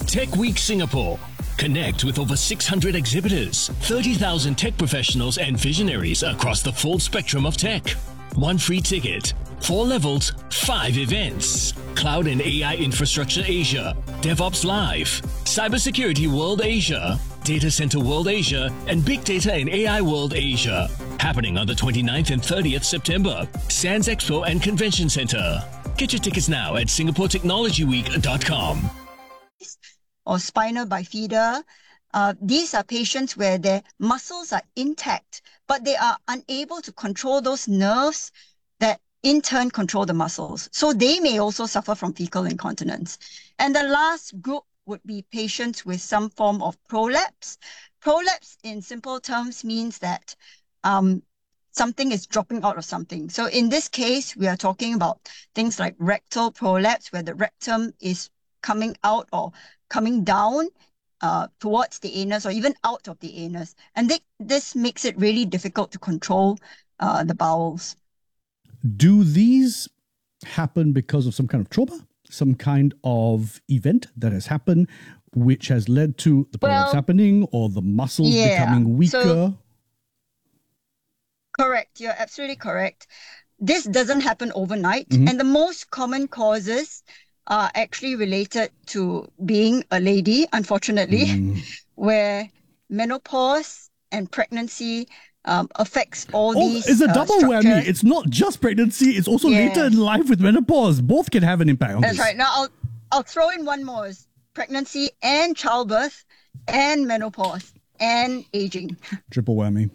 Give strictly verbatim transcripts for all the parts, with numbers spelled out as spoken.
Tech Week Singapore. Connect with over six hundred exhibitors, thirty thousand tech professionals and visionaries across the full spectrum of tech. One free ticket, four levels, five events. Cloud and A I Infrastructure Asia, DevOps Live, Cybersecurity World Asia, Data Center World Asia, and Big Data and A I World Asia. Happening on the twenty-ninth and thirtieth September, Sands Expo and Convention Center. Get your tickets now at singapore technology week dot com. Or spinal bifida. Uh, these are patients where their muscles are intact, but they are unable to control those nerves that in turn control the muscles. So they may also suffer from fecal incontinence. And the last group would be patients with some form of prolapse. Prolapse in simple terms means that um, something is dropping out of something. So in this case, we are talking about things like rectal prolapse, where the rectum is coming out or coming down uh, towards the anus or even out of the anus. And they, this makes it really difficult to control uh, the bowels. Do these happen because of some kind of trauma, some kind of event that has happened, which has led to the prolapse well, happening or the muscles yeah. becoming weaker? So, correct. You're absolutely correct. This doesn't happen overnight. Mm-hmm. And the most common causes are actually related to being a lady, unfortunately, mm. where menopause and pregnancy um, affects all oh, these It's a uh, double structures. whammy. It's not just pregnancy, it's also yes. later in life with menopause. Both can have an impact on That's this. That's right. Now, I'll, I'll throw in one more. Is pregnancy and childbirth and menopause and aging. Triple whammy.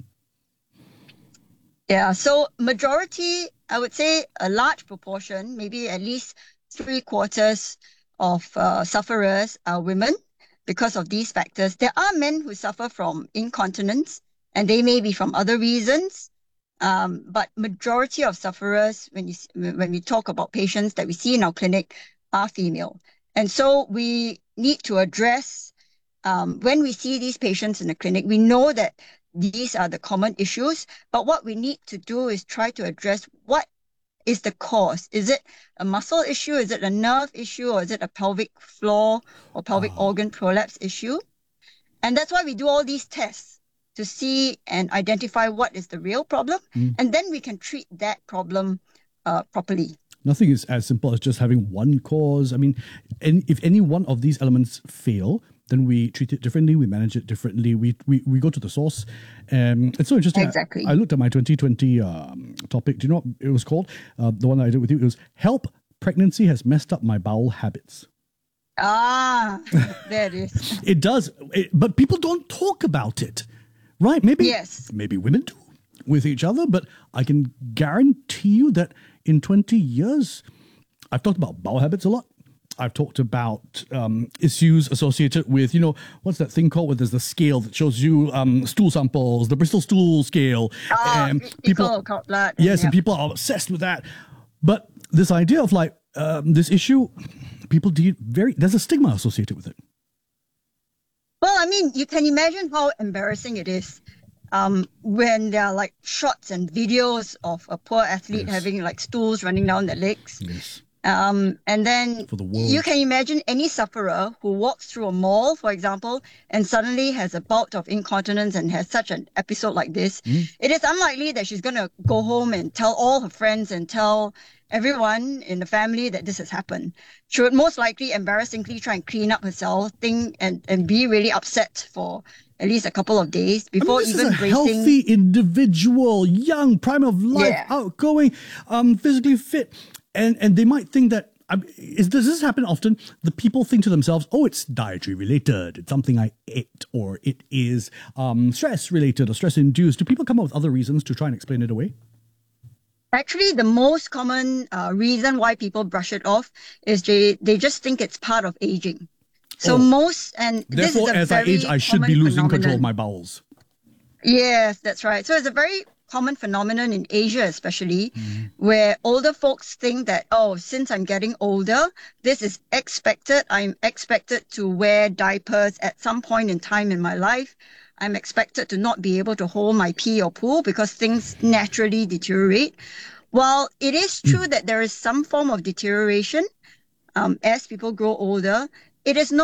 Yeah, so majority, I would say a large proportion, maybe at least three quarters of uh, sufferers are women because of these factors. There are men who suffer from incontinence, and they may be from other reasons. Um, but majority of sufferers, when you when we talk about patients that we see in our clinic, are female. And so we need to address, um, when we see these patients in the clinic, we know that these are the common issues. But what we need to do is try to address what is the cause. Is it a muscle issue? Is it a nerve issue? Or is it a pelvic floor or pelvic oh. organ prolapse issue? And that's why we do all these tests to see and identify what is the real problem. Mm. And then we can treat that problem uh, properly. Nothing is as simple as just having one cause. I mean, and if any one of these elements fail, then we treat it differently, we manage it differently, we we, we go to the source. Um, it's so interesting. Exactly. I, I looked at my twenty twenty um, topic. Do you know what it was called? Uh, the one that I did with you, it was Help, Pregnancy Has Messed Up My Bowel Habits. Ah, there it is. It does, it, but people don't talk about it, right? Maybe, yes. maybe women do with each other, but I can guarantee you that in twenty years, I've talked about bowel habits a lot. I've talked about um, issues associated with, you know, what's that thing called where there's the scale that shows you um, stool samples, the Bristol stool scale. Oh, um, people, blood. Yes, yeah. and people are obsessed with that. But this idea of like um, this issue, people do very, there's a stigma associated with it. Well, I mean, you can imagine how embarrassing it is um, when there are like shots and videos of a poor athlete yes. having like stools running down their legs. Yes. Um, and then For the world. You can imagine any sufferer who walks through a mall, for example, and suddenly has a bout of incontinence and has such an episode like this. Mm. It is unlikely that she's going to go home and tell all her friends and tell everyone in the family that this has happened. She would most likely embarrassingly try and clean up herself, think and, and be really upset for at least a couple of days before I mean, this even is a bracing. Healthy individual, young, prime of life, yeah. outgoing, um, physically fit. And and they might think that, um, is, does this happen often? The people think to themselves, oh, it's dietary related. It's something I ate, or it is um, stress related or stress induced. Do people come up with other reasons to try and explain it away? Actually, the most common uh, reason why people brush it off is they, they just think it's part of aging. So oh. most, and Therefore, this is a as I very age, I should be losing phenomenon. control of my bowels. Yes, that's right. So it's a very common phenomenon in Asia, especially, mm. where older folks think that, oh, since I'm getting older, this is expected. I'm expected to wear diapers at some point in time in my life. I'm expected to not be able to hold my pee or poo because things naturally deteriorate. While it is true mm. that there is some form of deterioration um, as people grow older, it is not